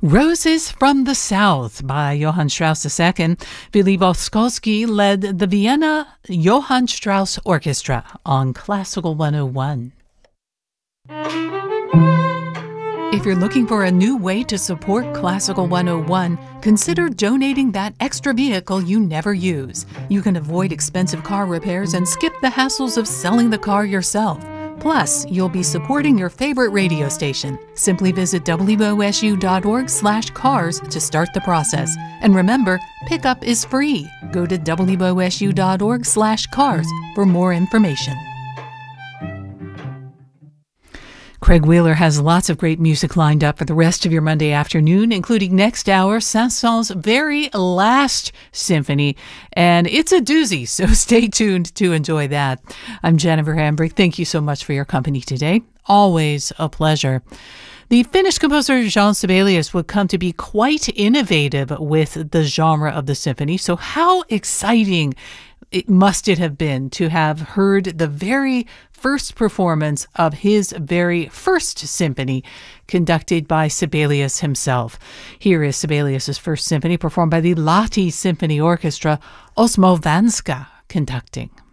Roses from the South by Johann Strauss II. Willy Boskowski led the Vienna Johann Strauss Orchestra on Classical 101. If you're looking for a new way to support Classical 101, consider donating that extra vehicle you never use. You can avoid expensive car repairs and skip the hassles of selling the car yourself. Plus, you'll be supporting your favorite radio station. Simply visit wosu.org/cars to start the process. And remember, pickup is free. Go to wosu.org/cars for more information. Craig Wheeler has lots of great music lined up for the rest of your Monday afternoon, including next hour, Saint-Saëns' very last symphony. And it's a doozy, so stay tuned to enjoy that. I'm Jennifer Hambrick. Thank you so much for your company today. Always a pleasure. The Finnish composer Jean Sibelius would come to be quite innovative with the genre of the symphony. So how exciting must it have been to have heard the very first performance of his very first symphony conducted by Sibelius himself. Here is Sibelius's first symphony performed by the Lahti Symphony Orchestra, Osmo Vanska conducting.